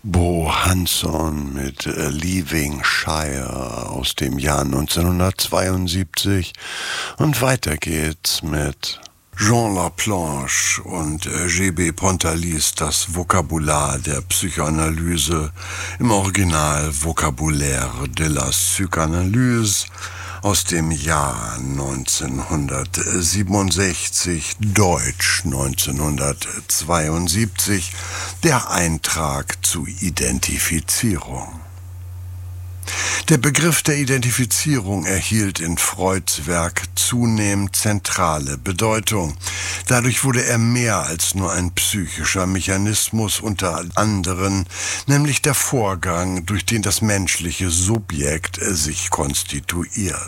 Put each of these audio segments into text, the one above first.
Bo Hansson mit Leaving Shire aus dem Jahr 1972 und weiter geht's mit Jean Laplanche und G.B. Pontalis, das Vokabular der Psychoanalyse, im Original Vocabulaire de la Psychanalyse aus dem Jahr 1967, Deutsch 1972, der Eintrag zu Identifizierung. Der Begriff der Identifizierung erhielt in Freuds Werk zunehmend zentrale Bedeutung. Dadurch wurde er mehr als nur ein psychischer Mechanismus unter anderem, nämlich der Vorgang, durch den das menschliche Subjekt sich konstituiert.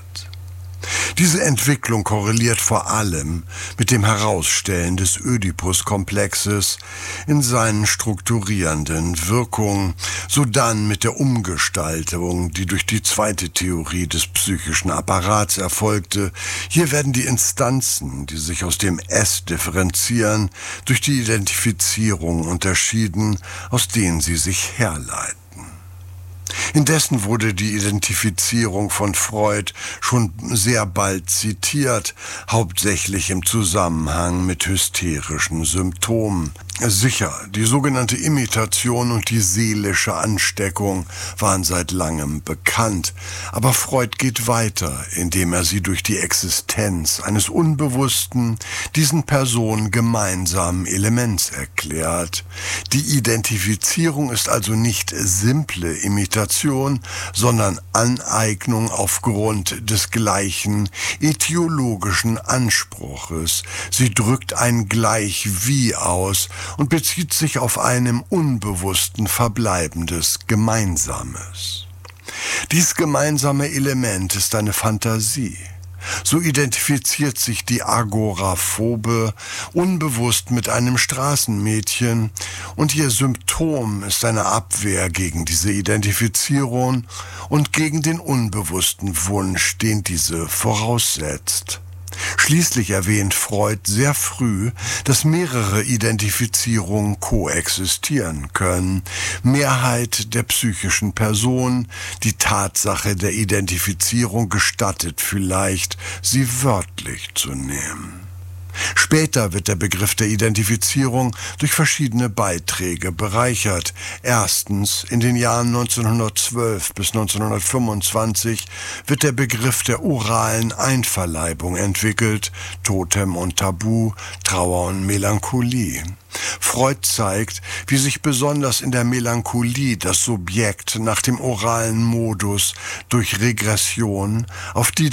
Diese Entwicklung korreliert vor allem mit dem Herausstellen des Ödipus-Komplexes in seinen strukturierenden Wirkungen, sodann mit der Umgestaltung, die durch die zweite Theorie des psychischen Apparats erfolgte. Hier werden die Instanzen, die sich aus dem S differenzieren, durch die Identifizierung unterschieden, aus denen sie sich herleiten. Indessen wurde die Identifizierung von Freud schon sehr bald zitiert, hauptsächlich im Zusammenhang mit hysterischen Symptomen. Sicher, die sogenannte Imitation und die seelische Ansteckung waren seit langem bekannt, aber Freud geht weiter, indem er sie durch die Existenz eines unbewussten, diesen Personen gemeinsamen Elements erklärt. Die Identifizierung ist also nicht simple Imitation, sondern Aneignung aufgrund des gleichen etiologischen Anspruches. Sie drückt ein Gleich-wie aus und bezieht sich auf einem unbewussten verbleibendes Gemeinsames. Dies gemeinsame Element ist eine Fantasie. So identifiziert sich die Agoraphobe unbewusst mit einem Straßenmädchen und ihr Symptom ist eine Abwehr gegen diese Identifizierung und gegen den unbewussten Wunsch, den diese voraussetzt. Schließlich erwähnt Freud sehr früh, dass mehrere Identifizierungen koexistieren können. Mehrheit der psychischen Person, die Tatsache der Identifizierung gestattet vielleicht, sie wörtlich zu nehmen. Später wird der Begriff der Identifizierung durch verschiedene Beiträge bereichert. Erstens, in den Jahren 1912 bis 1925 wird der Begriff der oralen Einverleibung entwickelt, Totem und Tabu, Trauer und Melancholie. Freud zeigt, wie sich besonders in der Melancholie das Subjekt nach dem oralen Modus durch Regression auf die